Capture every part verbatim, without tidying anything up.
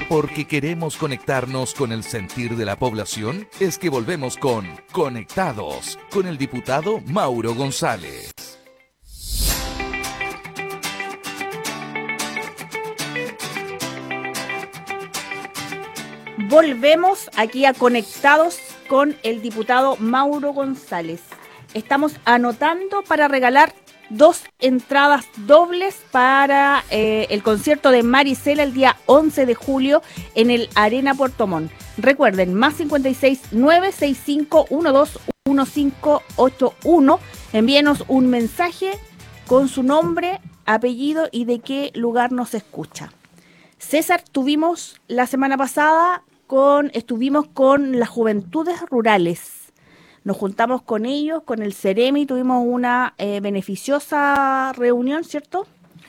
porque queremos conectarnos con el sentir de la población, es que volvemos con Conectados, con el diputado Mauro González. Volvemos aquí a Conectados con el diputado Mauro González. Estamos anotando para regalar dos entradas dobles para eh, el concierto de Maricela el día once de julio en el Arena Puerto Montt. Recuerden, más cincuenta y seis, nueve seis cinco, uno dos uno cinco ocho uno. Envíenos un mensaje con su nombre, apellido y de qué lugar nos escucha. César, tuvimos la semana pasada, con estuvimos con las juventudes rurales. Nos juntamos con ellos, con el Ceremi, tuvimos una eh, beneficiosa reunión, ¿cierto?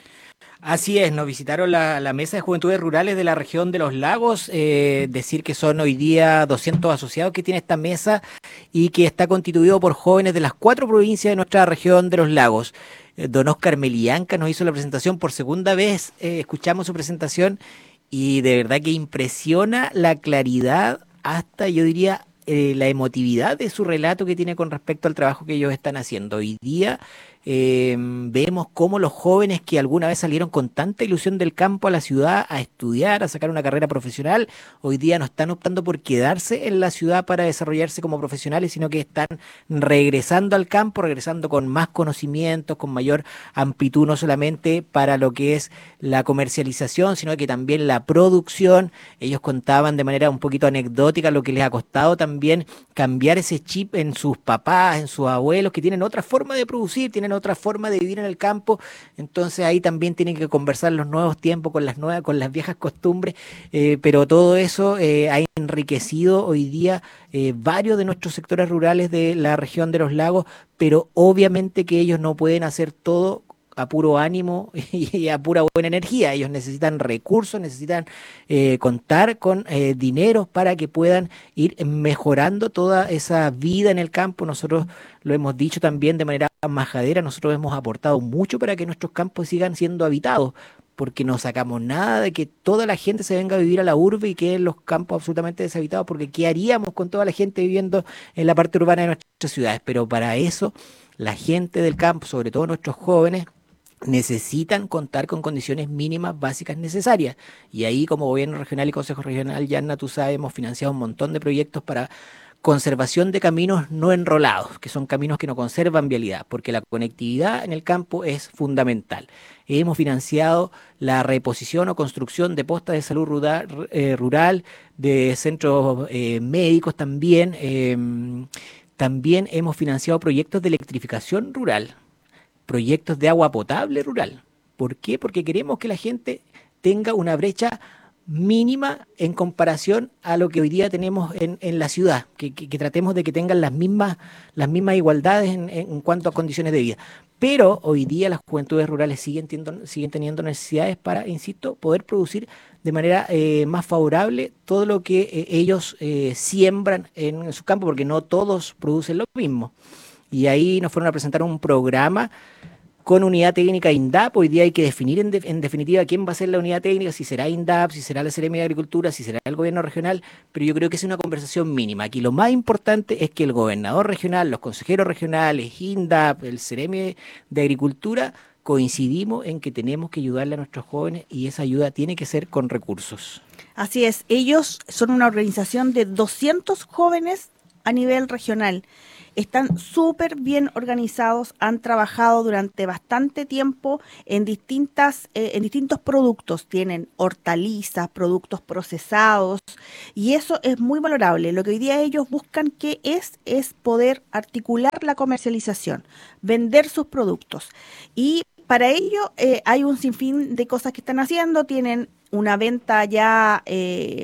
Así es, nos visitaron la, la Mesa de Juventudes Rurales de la región de los Lagos, eh, decir que son hoy día doscientos asociados que tiene esta mesa y que está constituido por jóvenes de las cuatro provincias de nuestra región de los Lagos. Eh, don Oscar Melianca nos hizo la presentación por segunda vez, eh, escuchamos su presentación y de verdad que impresiona la claridad, hasta yo diría eh, la emotividad de su relato que tiene con respecto al trabajo que ellos están haciendo. Hoy día Eh, vemos cómo los jóvenes que alguna vez salieron con tanta ilusión del campo a la ciudad a estudiar, a sacar una carrera profesional, hoy día no están optando por quedarse en la ciudad para desarrollarse como profesionales, sino que están regresando al campo, regresando con más conocimientos, con mayor amplitud, no solamente para lo que es la comercialización, sino que también la producción. Ellos contaban de manera un poquito anecdótica lo que les ha costado también cambiar ese chip en sus papás, en sus abuelos, que tienen otra forma de producir, tienen otra forma de vivir en el campo. Entonces ahí también tienen que conversar los nuevos tiempos con las nuevas, con las viejas costumbres, eh, pero todo eso eh, ha enriquecido hoy día eh, varios de nuestros sectores rurales de la región de los lagos, pero obviamente que ellos no pueden hacer todo a puro ánimo y a pura buena energía. Ellos necesitan recursos, necesitan eh, contar con eh, dinero para que puedan ir mejorando toda esa vida en el campo. Nosotros lo hemos dicho también de manera majadera, nosotros hemos aportado mucho para que nuestros campos sigan siendo habitados, porque no sacamos nada de que toda la gente se venga a vivir a la urbe y queden los campos absolutamente deshabitados, porque ¿qué haríamos con toda la gente viviendo en la parte urbana de nuestras ciudades? Pero para eso la gente del campo, sobre todo nuestros jóvenes, necesitan contar con condiciones mínimas básicas necesarias. Y ahí, como Gobierno Regional y Consejo Regional, Yanna, tú sabes, hemos financiado un montón de proyectos para conservación de caminos no enrolados, que son caminos que no conservan vialidad, porque la conectividad en el campo es fundamental. Hemos financiado la reposición o construcción de postas de salud rural, eh, rural de centros eh, médicos también. Eh, también hemos financiado proyectos de electrificación rural, proyectos de agua potable rural. ¿Por qué? Porque queremos que la gente tenga una brecha mínima en comparación a lo que hoy día tenemos en, en la ciudad, que, que, que tratemos de que tengan las mismas, las mismas igualdades en, en cuanto a condiciones de vida. Pero hoy día las juventudes rurales siguen, tiendo, siguen teniendo necesidades para, insisto, poder producir de manera eh, más favorable todo lo que eh, ellos eh, siembran en, en su campo, porque no todos producen lo mismo. Y ahí nos fueron a presentar un programa con unidad técnica INDAP. Hoy día hay que definir en, de, en definitiva quién va a ser la unidad técnica, si será INDAP, si será la Seremi de Agricultura, si será el gobierno regional, pero yo creo que es una conversación mínima. Aquí lo más importante es que el gobernador regional, los consejeros regionales, INDAP, el Seremi de Agricultura, coincidimos en que tenemos que ayudarle a nuestros jóvenes y esa ayuda tiene que ser con recursos. Así es, ellos son una organización de doscientos jóvenes a nivel regional. Están súper bien organizados, han trabajado durante bastante tiempo en distintas, eh, en distintos productos. Tienen hortalizas, productos procesados y eso es muy valorable. Lo que hoy día ellos buscan que es, es poder articular la comercialización, vender sus productos. Y para ello eh, hay un sinfín de cosas que están haciendo. Tienen una venta ya eh,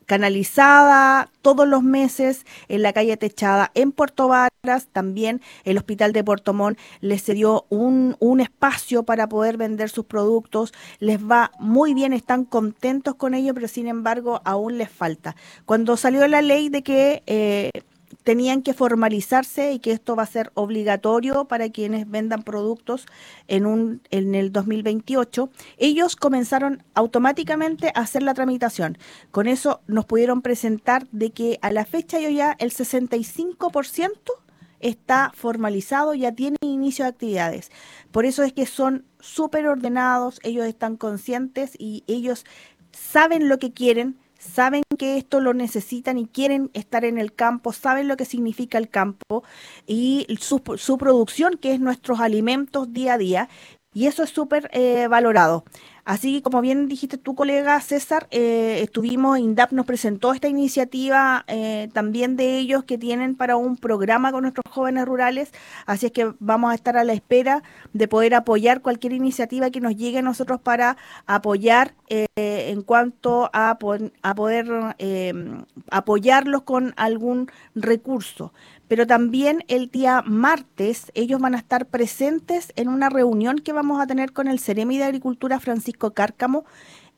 canalizada todos los meses en la calle Techada, en Puerto Varas. También el Hospital de Puerto Montt les cedió un, un espacio para poder vender sus productos. Les va muy bien, están contentos con ello, pero sin embargo aún les falta. Cuando salió la ley de que eh, tenían que formalizarse y que esto va a ser obligatorio para quienes vendan productos en un en el dos mil veintiocho, ellos comenzaron automáticamente a hacer la tramitación. Con eso nos pudieron presentar de que a la fecha yo ya el sesenta y cinco por ciento está formalizado, ya tiene inicio de actividades. Por eso es que son súper ordenados, ellos están conscientes y ellos saben lo que quieren, saben que esto lo necesitan y quieren estar en el campo, saben lo que significa el campo y su, su producción, que es nuestros alimentos día a día, y eso es súper eh, valorado. Así como bien dijiste tu colega César, eh, estuvimos, INDAP nos presentó esta iniciativa eh, también de ellos que tienen para un programa con nuestros jóvenes rurales, así es que vamos a estar a la espera de poder apoyar cualquier iniciativa que nos llegue a nosotros para apoyar eh, en cuanto a, a poder eh, apoyarlos con algún recurso. Pero también el día martes ellos van a estar presentes en una reunión que vamos a tener con el Ceremi de Agricultura Francisco Cárcamo,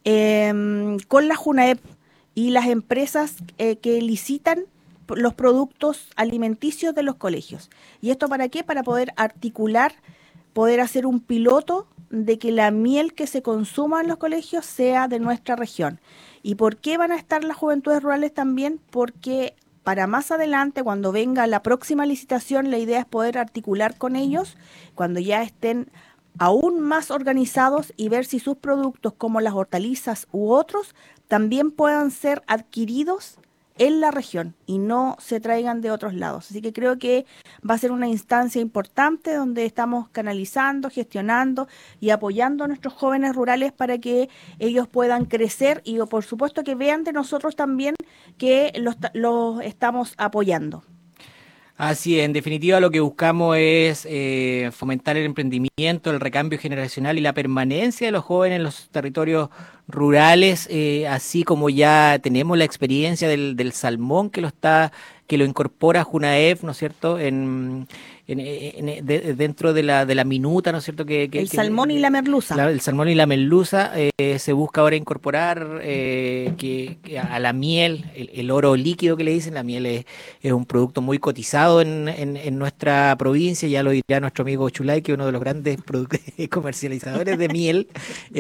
eh, con la JUNAEP y las empresas eh, que licitan los productos alimenticios de los colegios. ¿Y esto para qué? Para poder articular, poder hacer un piloto de que la miel que se consuma en los colegios sea de nuestra región. ¿Y por qué van a estar las juventudes rurales también? Porque para más adelante, cuando venga la próxima licitación, la idea es poder articular con ellos, cuando ya estén aún más organizados y ver si sus productos, como las hortalizas u otros, también puedan ser adquiridos en la región y no se traigan de otros lados. Así que creo que va a ser una instancia importante donde estamos canalizando, gestionando y apoyando a nuestros jóvenes rurales para que ellos puedan crecer y por supuesto que vean de nosotros también que los, los estamos apoyando. Así es, en definitiva lo que buscamos es eh, fomentar el emprendimiento, el recambio generacional y la permanencia de los jóvenes en los territorios rurales, eh, así como ya tenemos la experiencia del, del salmón que lo está, que lo incorpora JUNAEP, ¿no es cierto?, en, en, en de, dentro de la de la minuta, ¿no es cierto? Que, que el que, salmón y la merluza. La, el salmón y la merluza eh, se busca ahora incorporar eh, que, que a la miel, el, el oro líquido que le dicen, la miel es, es un producto muy cotizado en, en, en nuestra provincia, ya lo dirá nuestro amigo Chulay, que es uno de los grandes comercializadores de miel.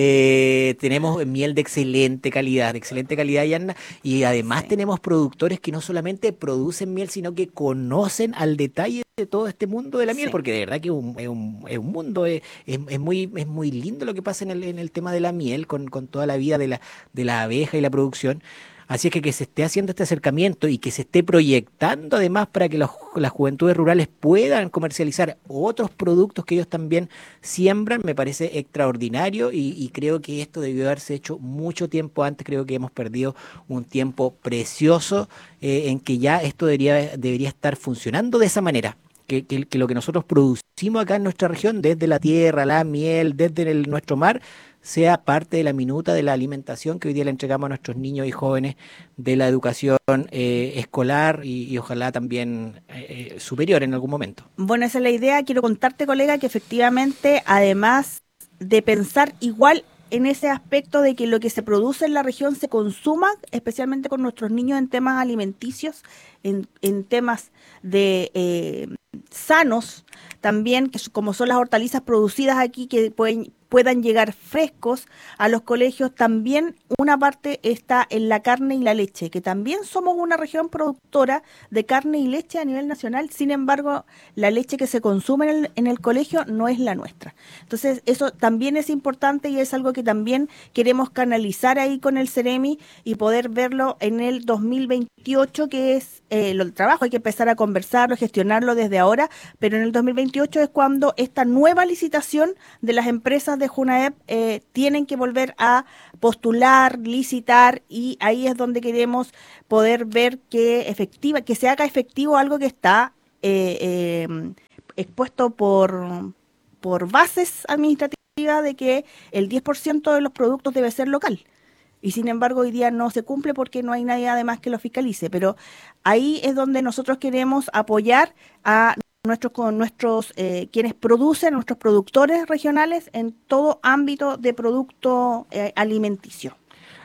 Eh, tenemos miel de excelente calidad, de excelente calidad, Yanna, y además sí, tenemos productores que no solamente producen miel, sino que conocen al detalle de todo este mundo de la miel, sí, porque de verdad que es un, es un, es un mundo, es, es, es, muy, es muy lindo lo que pasa en el, en el tema de la miel, con, con toda la vida de la, de la abeja y la producción. Así es que que se esté haciendo este acercamiento y que se esté proyectando además para que los, las juventudes rurales puedan comercializar otros productos que ellos también siembran, me parece extraordinario y, y creo que esto debió haberse hecho mucho tiempo antes. Creo que hemos perdido un tiempo precioso eh, en que ya esto debería, debería estar funcionando de esa manera. Que, que, que lo que nosotros producimos acá en nuestra región, desde la tierra, la miel, desde el, nuestro mar, sea parte de la minuta de la alimentación que hoy día le entregamos a nuestros niños y jóvenes de la educación eh, escolar y, y ojalá también eh, superior en algún momento. Bueno, esa es la idea. Quiero contarte, colega, que efectivamente, además de pensar igual en ese aspecto de que lo que se produce en la región se consuma, especialmente con nuestros niños en temas alimenticios, en, en temas de eh, sanos, también, que como son las hortalizas producidas aquí, que pueden puedan llegar frescos a los colegios. También una parte está en la carne y la leche, que también somos una región productora de carne y leche a nivel nacional. Sin embargo, la leche que se consume en el, en el colegio no es la nuestra. Entonces, eso también es importante y es algo que también queremos canalizar ahí con el Ceremi y poder verlo en el dos mil veintiocho, que es eh, el trabajo. Hay que empezar a conversarlo, gestionarlo desde ahora, pero en el dos mil veintiocho es cuando esta nueva licitación de las empresas de JUNAEP eh, tienen que volver a postular, licitar, y ahí es donde queremos poder ver que efectiva, que se haga efectivo algo que está eh, eh, expuesto por, por bases administrativas de que el diez por ciento de los productos debe ser local. Y sin embargo hoy día no se cumple porque no hay nadie además que lo fiscalice. Pero ahí es donde nosotros queremos apoyar a nuestros con nuestros eh, quienes producen, nuestros productores regionales en todo ámbito de producto eh, alimenticio.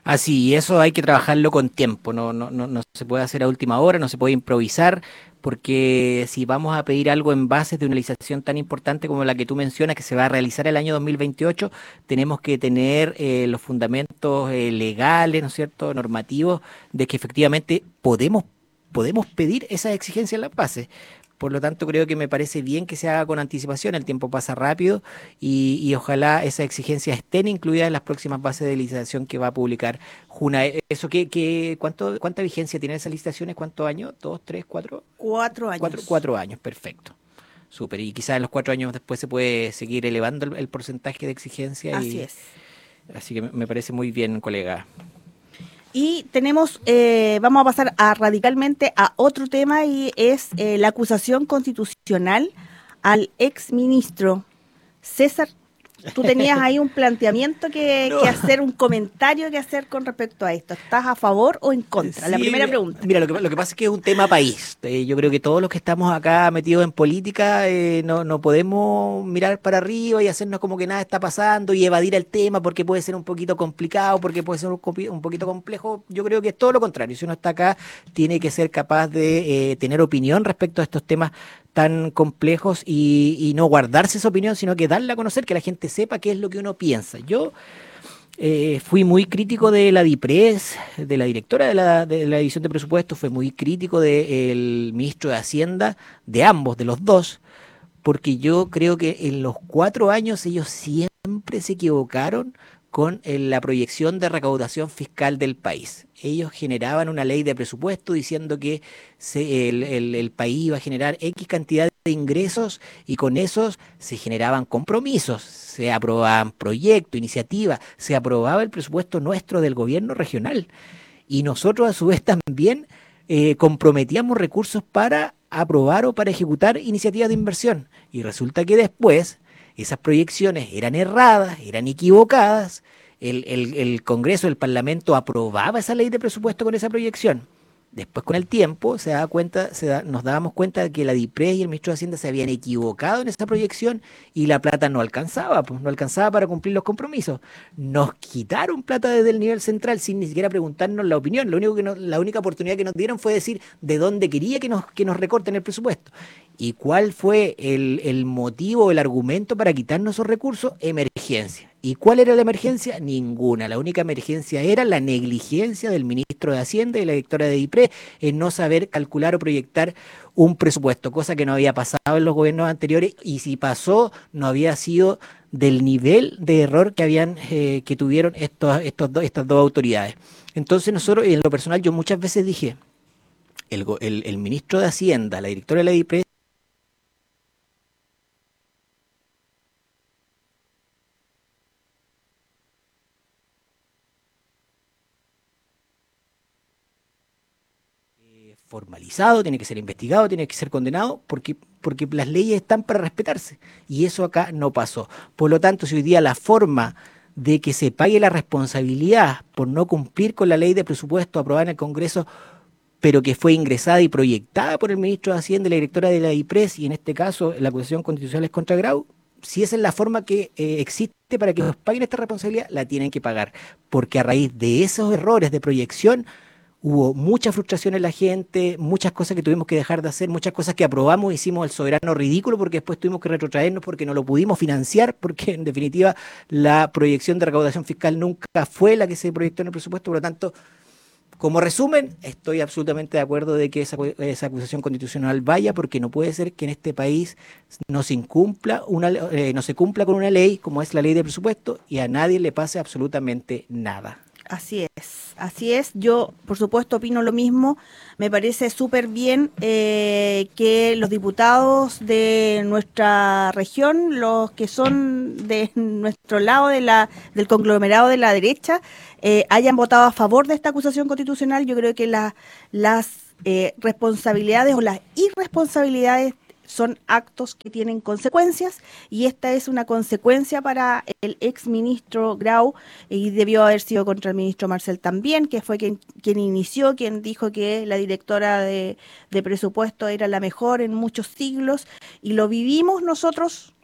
Así, y eso hay que trabajarlo con tiempo, no, no, no, no se puede hacer a última hora, no se puede improvisar, porque si vamos a pedir algo en bases de una licitación tan importante como la que tú mencionas, que se va a realizar el año dos mil veintiocho, tenemos que tener eh, los fundamentos eh, legales, ¿no es cierto?, normativos, de que efectivamente podemos, podemos pedir esas exigencias en las bases. Por lo tanto, creo que me parece bien que se haga con anticipación, el tiempo pasa rápido y, y ojalá esas exigencias estén incluidas en las próximas bases de licitación que va a publicar Juna. ¿Eso qué, qué, cuánto, cuánta vigencia tienen esas licitaciones? ¿Cuántos años? ¿Dos, tres, cuatro? Cuatro Cuatro, años. cuatro años, perfecto. Súper. Y quizás en los cuatro años después se puede seguir elevando el, el porcentaje de exigencia. Así Y, es. así que me, me parece muy bien, colega. Y tenemos, eh, vamos a pasar a radicalmente a otro tema y es eh, la acusación constitucional al exministro César. Tú tenías ahí un planteamiento que, No. que hacer, un comentario que hacer con respecto a esto. ¿Estás a favor o en contra? La Sí, primera mira, pregunta. Mira, lo que, lo que pasa es que es un tema país. Eh, yo creo que todos los que estamos acá metidos en política eh, no, no podemos mirar para arriba y hacernos como que nada está pasando y evadir el tema porque puede ser un poquito complicado, porque puede ser un, copi- un poquito complejo. Yo creo que es todo lo contrario. Si uno está acá, tiene que ser capaz de eh, tener opinión respecto a estos temas tan complejos y, y no guardarse esa opinión, sino que darla a conocer, que la gente sepa qué es lo que uno piensa. Yo eh, fui muy crítico de la DIPRES, de la directora de la, de la División de Presupuestos, fui muy crítico del ministro de Hacienda, de ambos, de los dos, porque yo creo que en los cuatro años ellos siempre se equivocaron con eh, la proyección de recaudación fiscal del país. Ellos generaban una ley de presupuesto diciendo que se- el, el- el país iba a generar X cantidad de ingresos y con esos se generaban compromisos, se aprobaban proyectos, iniciativas, se aprobaba el presupuesto nuestro del gobierno regional. Y nosotros a su vez también eh, comprometíamos recursos para aprobar o para ejecutar iniciativas de inversión. Y resulta que después esas proyecciones eran erradas, eran equivocadas. El, el- el Congreso, el Parlamento aprobaba esa ley de presupuesto con esa proyección. Después, con el tiempo, se daba cuenta, se da- nos dábamos cuenta de que la DIPRES y el ministro de Hacienda se habían equivocado en esa proyección y la plata no alcanzaba, pues no alcanzaba para cumplir los compromisos. Nos quitaron plata desde el nivel central sin ni siquiera preguntarnos la opinión. Lo único que nos- la única oportunidad que nos dieron fue decir de dónde quería que nos, que nos recorten el presupuesto. ¿Y cuál fue el, el motivo, el argumento para quitarnos esos recursos? Emergencia. ¿Y cuál era la emergencia? Ninguna. La única emergencia era la negligencia del ministro de Hacienda y la directora de DIPRES en no saber calcular o proyectar un presupuesto, cosa que no había pasado en los gobiernos anteriores y si pasó no había sido del nivel de error que habían eh, que tuvieron estos, estos dos, estas dos autoridades. Entonces nosotros, en lo personal, yo muchas veces dije, el, go- el, el ministro de Hacienda, la directora de la DIPRES, formalizado, tiene que ser investigado, tiene que ser condenado, porque, porque las leyes están para respetarse. Y eso acá no pasó. Por lo tanto, si hoy día la forma de que se pague la responsabilidad por no cumplir con la ley de presupuesto aprobada en el Congreso, pero que fue ingresada y proyectada por el ministro de Hacienda y la directora de la DIPRES, y en este caso la acusación constitucional es contra Grau, si esa es la forma que eh, existe para que nos paguen esta responsabilidad, la tienen que pagar. Porque a raíz de esos errores de proyección, hubo mucha frustración en la gente, muchas cosas que tuvimos que dejar de hacer, muchas cosas que aprobamos, hicimos el soberano ridículo porque después tuvimos que retrotraernos porque no lo pudimos financiar, porque en definitiva la proyección de recaudación fiscal nunca fue la que se proyectó en el presupuesto. Por lo tanto, como resumen, estoy absolutamente de acuerdo de que esa, esa acusación constitucional vaya, porque no puede ser que en este país no se incumpla una, eh, no se cumpla con una ley como es la ley de presupuesto y a nadie le pase absolutamente nada. Así es, así es. Yo, por supuesto, opino lo mismo. Me parece súper bien eh, que los diputados de nuestra región, los que son de nuestro lado de la, del conglomerado de la derecha, eh, hayan votado a favor de esta acusación constitucional. Yo creo que la, las eh, responsabilidades o las irresponsabilidades son actos que tienen consecuencias y esta es una consecuencia para el ex ministro Grau y debió haber sido contra el ministro Marcel también, que fue quien, quien inició, quien dijo que la directora de, de presupuesto era la mejor en muchos siglos y lo vivimos nosotros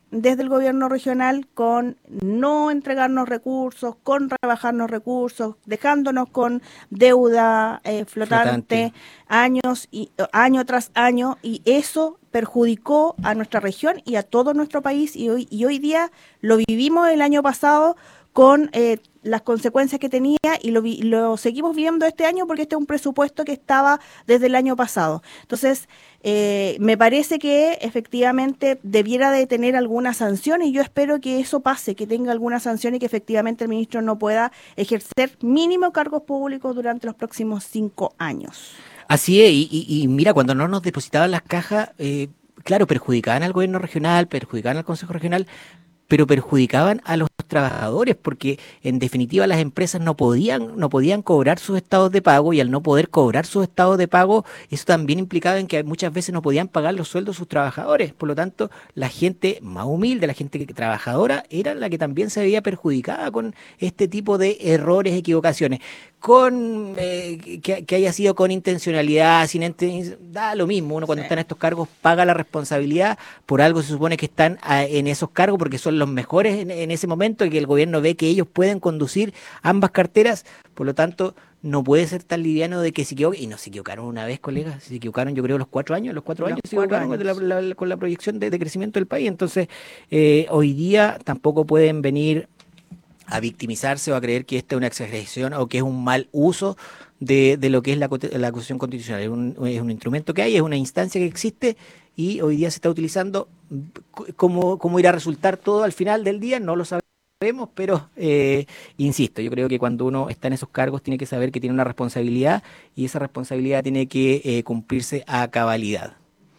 desde el gobierno regional con no entregarnos recursos, con rebajarnos recursos, dejándonos con deuda eh, flotante, Flotante. años y año tras año, y eso perjudicó a nuestra región y a todo nuestro país, y hoy, y hoy día lo vivimos el año pasado con eh, las consecuencias que tenía, y lo, vi, lo seguimos viendo este año porque este es un presupuesto que estaba desde el año pasado. Entonces, eh, me parece que efectivamente debiera de tener alguna sanción, y yo espero que eso pase, que tenga alguna sanción y que efectivamente el ministro no pueda ejercer mínimo cargos públicos durante los próximos cinco años. Así es, y, y- y mira, cuando no nos depositaban las cajas, eh, claro, perjudicaban al gobierno regional, perjudicaban al Consejo Regional, pero perjudicaban a los trabajadores, porque en definitiva las empresas no podían, no podían cobrar sus estados de pago, y al no poder cobrar sus estados de pago, eso también implicaba en que muchas veces no podían pagar los sueldos de sus trabajadores. Por lo tanto, la gente más humilde, la gente que- trabajadora, era la que también se veía perjudicada con este tipo de errores, equivocaciones. Con eh, que, que haya sido con intencionalidad, sin inten- da lo mismo. Uno cuando Sí. está en estos cargos paga la responsabilidad. Por algo se supone que están ah, en esos cargos porque son los mejores en, en ese momento, y que el gobierno ve que ellos pueden conducir ambas carteras. Por lo tanto, no puede ser tan liviano de que se equivoquen. Y no se equivocaron una vez, colegas, se equivocaron yo creo los cuatro años, los cuatro Los años se cuatro equivocaron con la, años. la- con la proyección de, de crecimiento del país. Entonces, eh, hoy día tampoco pueden venir a victimizarse o a creer que esta es una exageración o que es un mal uso de, de lo que es la, cote- la acusación constitucional. Es un, es un instrumento que hay, es una instancia que existe, y hoy día se está utilizando. C- ¿Cómo, cómo irá a resultar todo al final del día? No lo sabemos, pero eh, insisto, yo creo que cuando uno está en esos cargos tiene que saber que tiene una responsabilidad, y esa responsabilidad tiene que eh, cumplirse a cabalidad.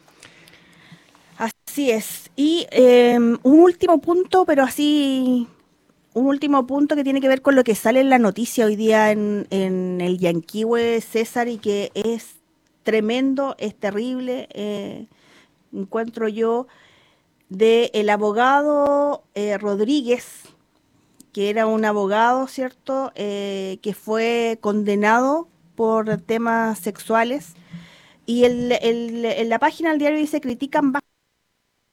Así es. Y eh, un último punto, pero así, un último punto que tiene que ver con lo que sale en la noticia hoy día en, en el Yanquihue, César, y que es tremendo, es terrible, eh, encuentro yo, de el abogado eh, Rodríguez, que era un abogado, ¿cierto?, Eh, que fue condenado por temas sexuales. Y el, el- en la página del diario dice: critican